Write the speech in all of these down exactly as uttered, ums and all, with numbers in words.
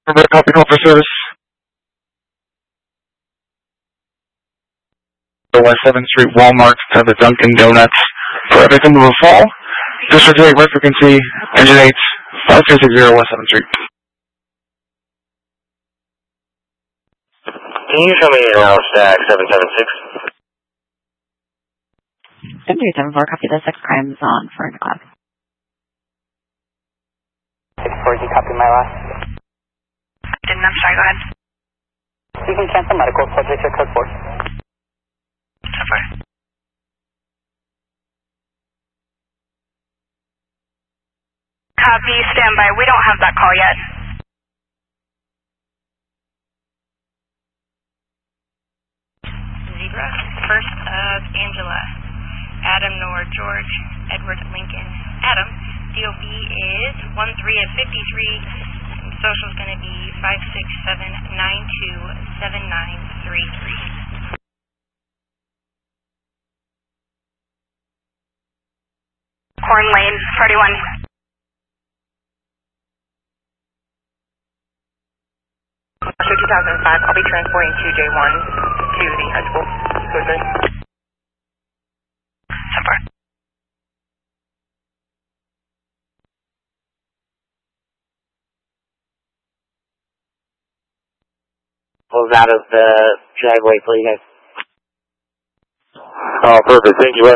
Remember, copy call for service. West seventh Street, Walmart, to the Dunkin' Donuts. For everything will fall. District eight, web frequency, engine eight, five three six zero West seventh Street. Can you show me an stack seven seven six? seven three seven four, copy the sex crimes on Fern Club. six four, you copy my last? Didn't, I'm sorry, go ahead. You can cancel medical, subject to code four. So far. Copy, standby. We don't have that call yet. Zebra, first of Angela. Adam, Nor, George, Edward, Lincoln. Adam, D O B is one three at fifty-three. Social is going to be five six seven nine two seven nine three three. Horn Lane, forty-one. two thousand five, I'll be transporting two J one to the high school. Surgery. So far. Pulls out of the driveway for you guys. Oh, perfect. Thank you, Rex.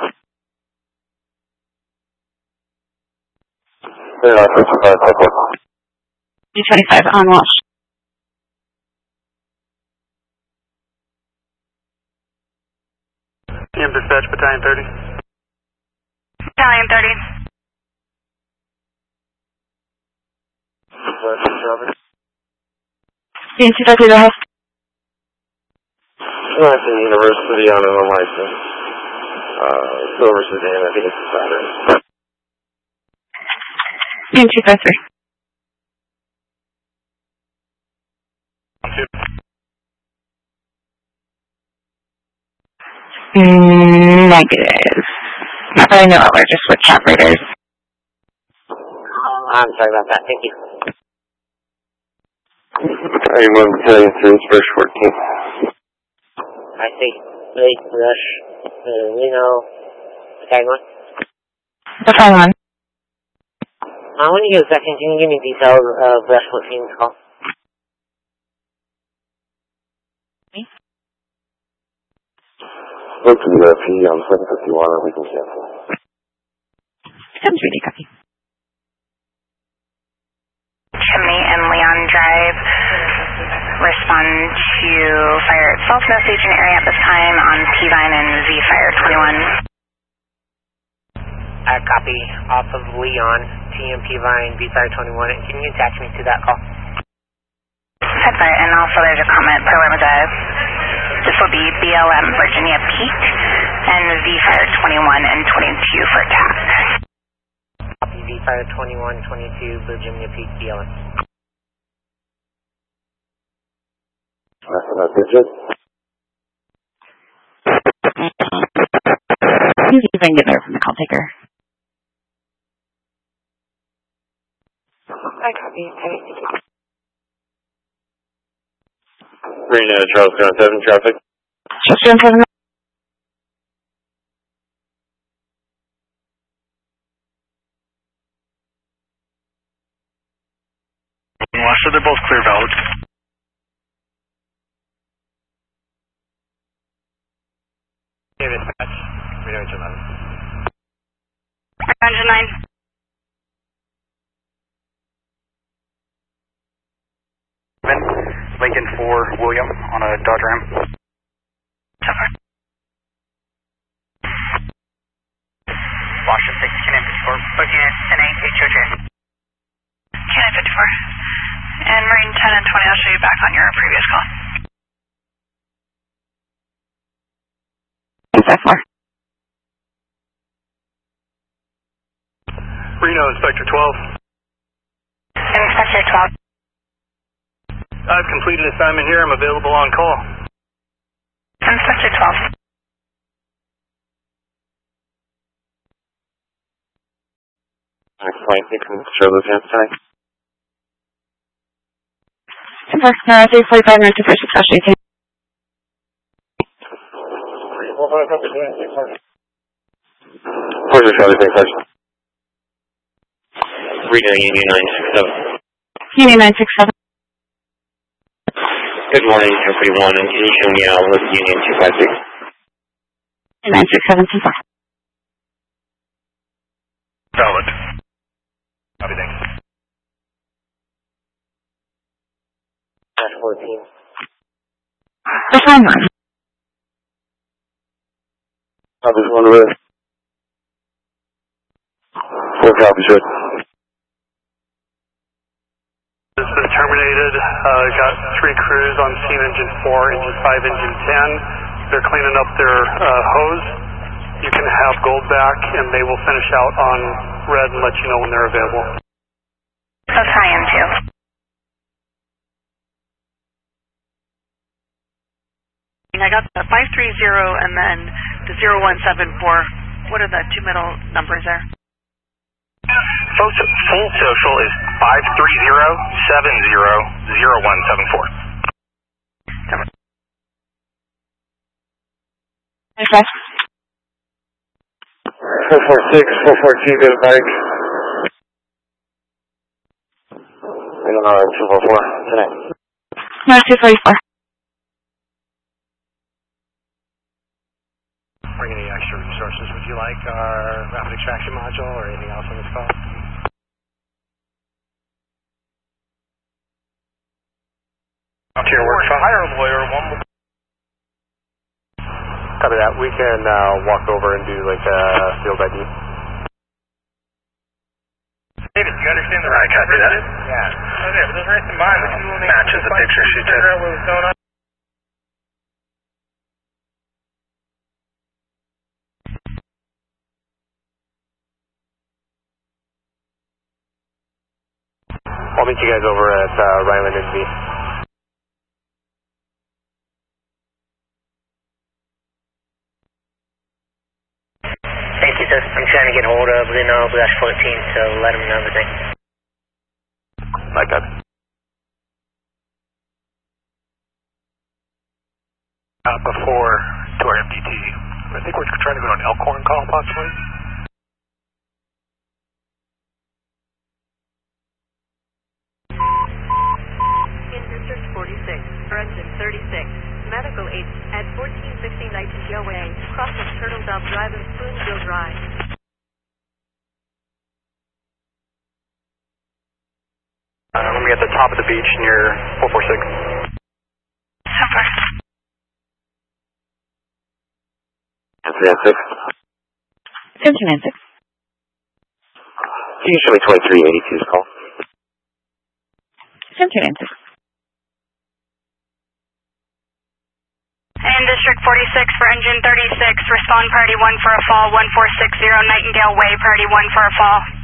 Yeah, two twenty-five on Walsh. Team dispatch, battalion thirty. Battalion thirty. Being two thirty, the house. That's the University on a license. Uh, Silver Sedan, I think it's a Saturn. Being two five three. Mm, negative. Not that I know of, we're just with operators. I'm sorry about that. Thank you. Hey, one battalion three, Rush fourteen. I see. Late Rush. Uh, Reno. Okay, one. The phone one. Uh, when you get a second, can you give me details of Rush fourteen's call? Look to the P on seven fifty-one, and we can cancel. Sounds really copy. Chimney and Leon Drive. Respond to fire at Salt Snow Station area at this time on P-Vine and Z-Fire twenty-one. I copy off of Leon, T M P-Vine, V-Fire twenty-one. And can you attach me to that call? Headfire, and also there's a comment per Lambda. This will be B L M Virginia Peak and V-Fire twenty-one and twenty-two for attack. Copy V-Fire twenty-one, twenty-two, Virginia Peak, B L M. That's it. See if I can get there from the call taker. I copy. Thank you. Reno, Charles Ground seven, traffic. Charles Ground seven. So they're both clear valid. David, dispatch. Reno, eleven. Engine nine. Lincoln four, William, on a Dodge Ram. So far. Washington six, K nine fifty-four, booking it, N A H O J. K nine fifty-four. And Marine ten and twenty, I'll show you back on your previous call. two five four. Reno, Inspector twelve. Inspector twelve. I've completed assignment here. I'm available on call. Inspector twelve. Next flight, six, Charlie Lieutenant, sorry. For uh, three forty-five, nine two four six, eighteen. Where's your Charlie thing first? Reno Union nine six seven. Union nine six seven. Good morning, everyone. And can you show me out with Union two five six? nine six seven two five. Valid. Copy, thanks. Dash fourteen. The timeline. Copy, one with. Four copies, good. This is terminated. Uh, got three crews on steam engine four, engine five, engine ten. They're cleaning up their uh, hose. You can have gold back, and they will finish out on red and let you know when they're available. That's high M two. I got the five three zero and then the zero one seven four. What are the two middle numbers there? Full, full social is five three zero seven zero zero one seven four. Okay. four four six, four fourteen, go to bike. I don't know, two four four, tonight. No, two forty-four. Bring any extra resources. Would you like our rapid extraction module or anything else on this call? Up to your workshop. Hire a lawyer. One more. Copy that. We can uh, walk over and do like a uh, field I D. David, you understand the right? Copy that. Yeah. Okay, but those right in mind. Matches the picture she took. Figure out what was going on. I'll meet you guys over at uh, Ryland N V. Thank you, sir. I'm trying to get hold of Lino Dash fourteen, so let him know everything. Like that. Uh, before to our M D T, I think we're trying to go to an Elkhorn call, possibly. District forty-six, for engine thirty-six, medical aid at fourteen sixty Nightingale Way, crossing Turtle Dove Drive and Spoonville Drive. Uh, we'll be at the top of the beach near four four six. Super. Seventy nine six. Seventy nine six. Can you show me twenty-three eighty-two's call? Seventy nine six. And District forty-six for engine thirty-six, respond priority one for a fall, one four six zero Nightingale Way, priority one for a fall.